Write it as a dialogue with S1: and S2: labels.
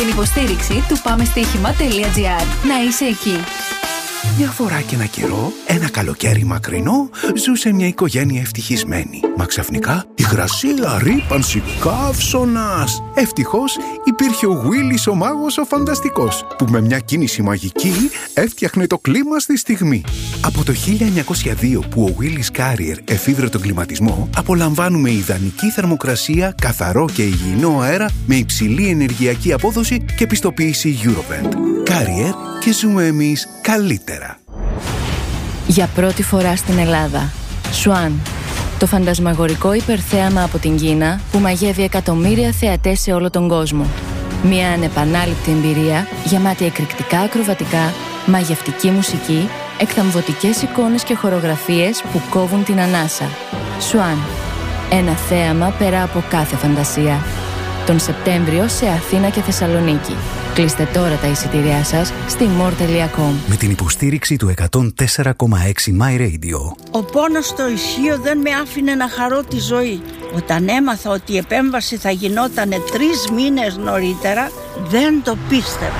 S1: Την υποστήριξη του πάμεστοίχημα.gr. Να είσαι εκεί.
S2: Μια φορά και ένα καιρό, ένα καλοκαίρι μακρινό, ζούσε μια οικογένεια ευτυχισμένη. Μα ξαφνικά υγρασία, ρύπανση, καύσωνας. Ευτυχώς υπήρχε ο Γουίλης ο μάγος ο φανταστικός, που με μια κίνηση μαγική έφτιαχνε το κλίμα στη στιγμή. Από το 1902 που ο Willis Carrier εφήβρε τον κλιματισμό, απολαμβάνουμε ιδανική θερμοκρασία, καθαρό και υγιεινό αέρα με υψηλή ενεργειακή απόδοση και πιστοποίηση Eurovent. Carrier, και ζούμε εμείς καλύτερα.
S3: Για πρώτη φορά στην Ελλάδα, Swan, το φαντασμαγορικό υπερθέαμα από την Κίνα που μαγεύει εκατομμύρια θεατές σε όλο τον κόσμο. Μια ανεπανάληπτη εμπειρία γεμάτη εκρηκτικά ακροβατικά, μαγευτική μουσική, εκθαμβωτικές εικόνες και χορογραφίες που κόβουν την ανάσα. Swan, ένα θέαμα πέρα από κάθε φαντασία. Τον Σεπτέμβριο σε Αθήνα και Θεσσαλονίκη. Κλείστε τώρα τα εισιτήριά σας στη more.com.
S2: Με την υποστήριξη του 104,6 My Radio.
S4: Ο πόνος στο ισχύο δεν με άφηνε να χαρώ τη ζωή. Όταν έμαθα ότι η επέμβαση θα γινότανε 3 μήνες νωρίτερα, δεν το πίστευα.